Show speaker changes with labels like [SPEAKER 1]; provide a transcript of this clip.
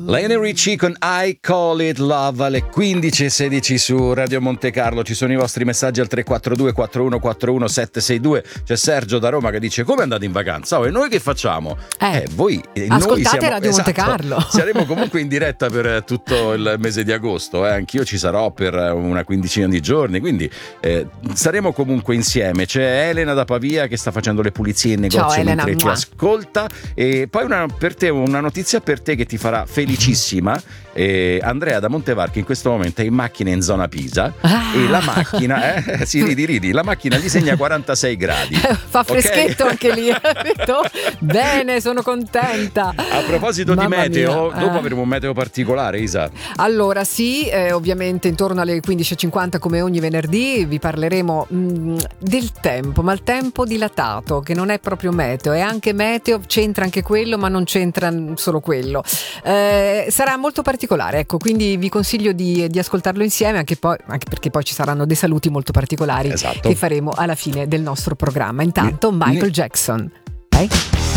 [SPEAKER 1] Lionel Richie con I Call It Love alle 15:16 su Radio Monte Carlo. Ci sono i vostri messaggi al 342 4141 762. C'è Sergio da Roma che dice: come andate in vacanza? E noi che facciamo? Voi
[SPEAKER 2] ascoltate
[SPEAKER 1] noi siamo,
[SPEAKER 2] Radio Monte Carlo.
[SPEAKER 1] Saremo comunque in diretta per tutto il mese di agosto, anch'io ci sarò per una quindicina di giorni, quindi saremo comunque insieme. C'è Elena da Pavia che sta facendo le pulizie in negozio.
[SPEAKER 2] Ciao,
[SPEAKER 1] mentre
[SPEAKER 2] Elena,
[SPEAKER 1] ci ascolta. E poi una notizia per te che ti farà felicissima. Andrea da Montevarchi in questo momento è in macchina in zona Pisa e la macchina ridi, la macchina gli segna 46 gradi.
[SPEAKER 2] Fa freschetto, okay? Anche lì. Bene, sono contenta.
[SPEAKER 1] A proposito di meteo, dopo avremo un meteo particolare, Isa.
[SPEAKER 2] Allora sì, ovviamente intorno alle 15:50 come ogni venerdì vi parleremo del tempo, ma il tempo dilatato, che non è proprio meteo, è anche meteo, c'entra anche quello, ma non c'entra solo quello. Sarà molto particolare, ecco, quindi vi consiglio di ascoltarlo insieme, anche perché poi ci saranno dei saluti molto particolari, esatto, che faremo alla fine del nostro programma. Intanto Michael Jackson.